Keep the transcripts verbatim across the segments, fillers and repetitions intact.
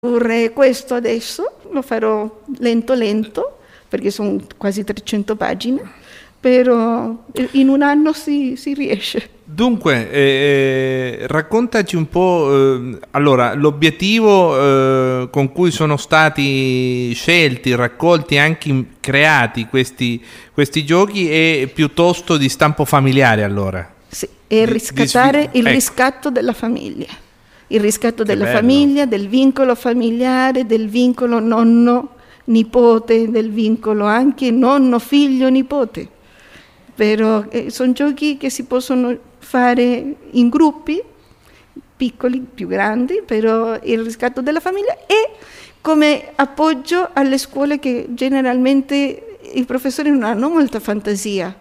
Questo adesso lo farò lento lento perché sono quasi trecento pagine, però in un anno si, si riesce. Dunque, eh, raccontaci un po', eh, allora, l'obiettivo eh, con cui sono stati scelti, raccolti, anche creati questi, questi giochi è piuttosto di stampo familiare, allora? Sì, è riscattare il ecco. riscatto della famiglia. Il riscatto della famiglia, del vincolo familiare, del vincolo nonno-nipote, del vincolo anche nonno-figlio-nipote. Però eh, sono giochi che si possono fare in gruppi, piccoli, più grandi, però il riscatto della famiglia e come appoggio alle scuole che generalmente i professori non hanno molta fantasia.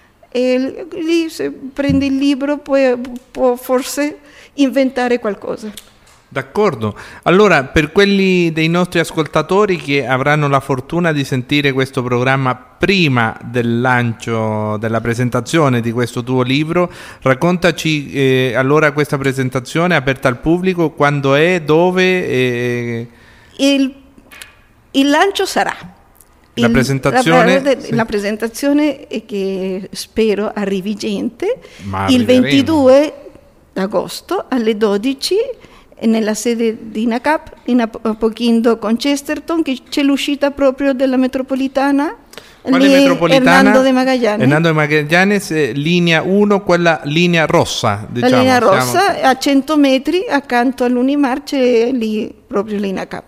E lì se prendi il libro puoi, può forse inventare qualcosa. D'accordo. Allora, per quelli dei nostri ascoltatori che avranno la fortuna di sentire questo programma prima del lancio, della presentazione di questo tuo libro, raccontaci eh, allora questa presentazione aperta al pubblico, quando è, dove? Eh... Il, il lancio sarà. La il, presentazione, la, sì. la presentazione è che spero arrivi gente Ma il ventidue d'agosto alle dodici nella sede di INACAP in Apoquindo con Chesterton, che c'è l'uscita proprio della metropolitana. Quale lì metropolitana? Hernando de Magallanes. Hernando de Magallanes, eh, linea uno, quella linea rossa, diciamo. La linea rossa, siamo... a cento metri accanto all'Unimar c'è lì proprio l'INACAP.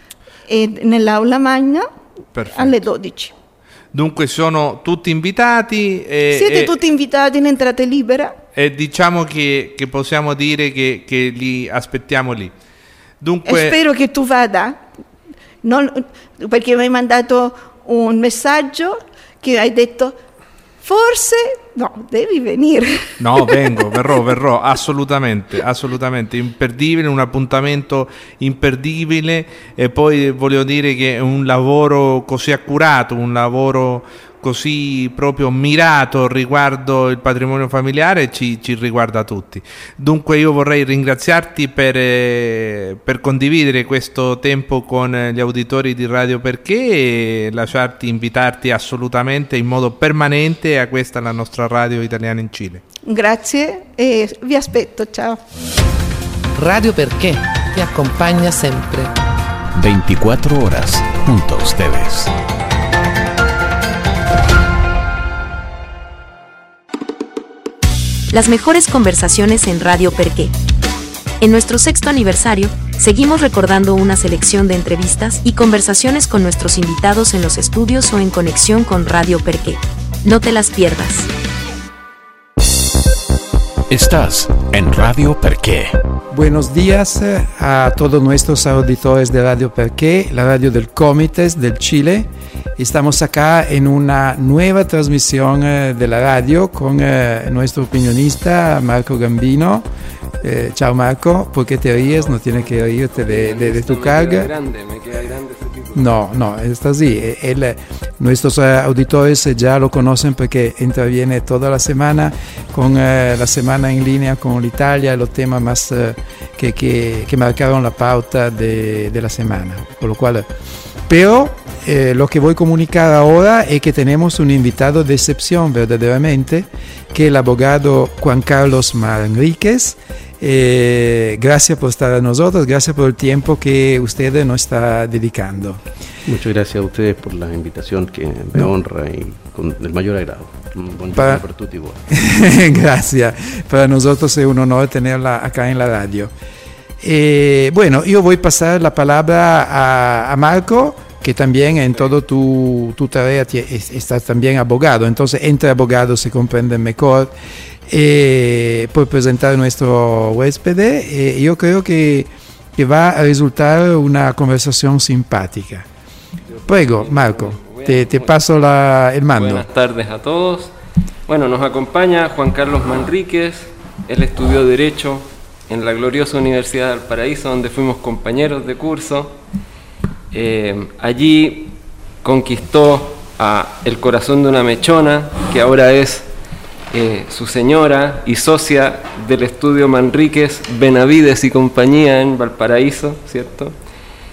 E nell'aula magna Perfetto. Alle dodici. Dunque sono tutti invitati. E, Siete e, tutti invitati in entrata libera. E diciamo che, che possiamo dire che, che li aspettiamo lì. Dunque, e spero che tu vada, non, perché mi hai mandato un messaggio che hai detto forse no, devi venire. No, vengo, verrò, verrò, assolutamente, assolutamente, imperdibile, un appuntamento imperdibile. E poi voglio dire che è un lavoro così accurato, un lavoro così proprio mirato riguardo il patrimonio familiare, ci, ci riguarda tutti. Dunque io vorrei ringraziarti per, eh, per condividere questo tempo con gli auditori di Radio Perché e lasciarti, invitarti assolutamente in modo permanente a questa la nostra radio italiana in Cile. Grazie e vi aspetto, ciao. Radio Perché ti accompagna sempre. veinticuatro horas junto a ustedes. Las mejores conversaciones en Radio Perqué. En nuestro sexto aniversario, seguimos recordando una selección de entrevistas y conversaciones con nuestros invitados en los estudios o en conexión con Radio Perqué. No te las pierdas. Estás en Radio Perqué. Buenos días a todos nuestros auditores de Radio Perqué, la radio del Comites del Chile. Estamos acá en una nueva transmisión eh, de la radio con eh, nuestro opinionista Marco Gambino. Eh, ciao Marco, ¿por qué te ríes? No tienes que reírte de, de, de tu carga. Me queda grande, me queda grande este tipo. No, no, está así. Él, nuestros eh, auditores ya lo conocen porque interviene toda la semana con eh, la semana en línea con l'Italia, los temas más eh, que, que, que marcaron la pauta de, de la semana. Con lo cual, pero eh, lo que voy a comunicar ahora es que tenemos un invitado de excepción verdaderamente, que es el abogado Juan Carlos Manríquez. Eh, gracias por estar a nosotros, gracias por el tiempo que usted nos está dedicando. Muchas gracias a ustedes por la invitación que me no. honra y con el mayor agrado. Buongiorno para, per tutti voi. Gracias, para nosotros es un honor tenerla acá en la radio. Eh, bueno, yo voy a pasar la palabra a, a Marco, que también en todo tu, tu tarea estás también abogado, entonces entre abogados se comprenden mejor. Eh, por presentar a nuestro huésped, eh, yo creo que, que va a resultar una conversación simpática. Prego, Marco, te, te paso la, el mando. Buenas tardes a todos. Bueno, nos acompaña Juan Carlos Manríquez. Él estudió Derecho en la gloriosa Universidad de Valparaíso, donde fuimos compañeros de curso. Eh, allí conquistó a el corazón de una mechona, que ahora es Eh, su señora y socia del estudio Manríquez, Benavides y compañía en Valparaíso, ¿cierto?